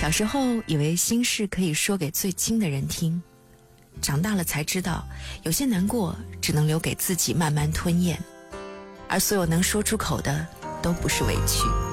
小时候以为心事可以说给最亲的人听，长大了才知道，有些难过只能留给自己慢慢吞咽，而所有能说出口的都不是委屈。